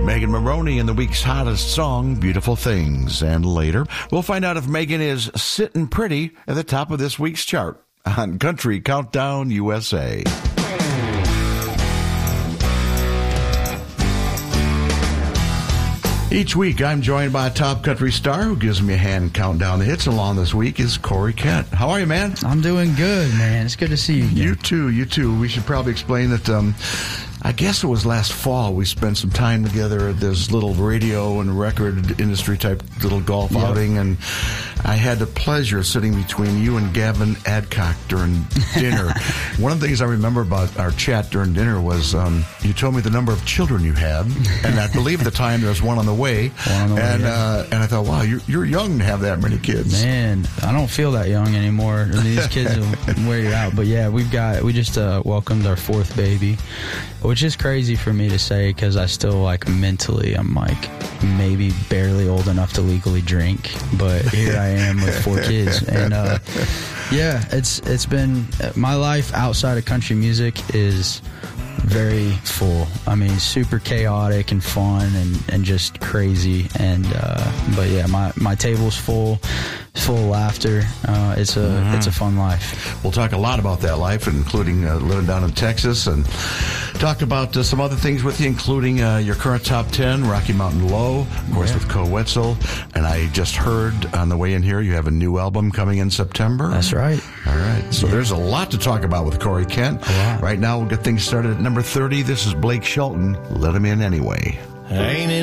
Megan Maroney in the week's hottest song, Beautiful Things. And later, we'll find out if Megan is sitting pretty at the top of this week's chart on Country Countdown USA. Each week, I'm joined by a top country star who gives me a hand count down the hits. Along this week is Corey Kent. How are you, man? I'm doing good, man. It's good to see you again. You too. We should probably explain that, I guess it was last fall, we spent some time together at this little radio and record industry type little golf outing, and I had the pleasure of sitting between you and Gavin Adcock during dinner. One of the things I remember about our chat during dinner was you told me the number of children you had, and I believe at the time there was one on the way. And I thought, wow, you're young to have that many kids. Man, I don't feel that young anymore. These kids will wear you out. But yeah, we just welcomed our fourth baby, which is crazy for me to say because I still mentally I'm maybe barely old enough to legally drink, but here I am with 4 kids. And yeah, it's been, my life outside of country music is very full. I mean, super chaotic and fun and just crazy. And but yeah, my table's full of laughter. It's a fun life. We'll talk a lot about that life, including living down in Texas, and talk about some other things with you, including your current top 10, Rocky Mountain Low, of course, with Co Wetzel. And I just heard on the way in here you have a new album coming in September. That's right. All right. So there's a lot to talk about with Corey Kent. Right now, we'll get things started at number 30. This is Blake Shelton. Let him in anyway. Ain't it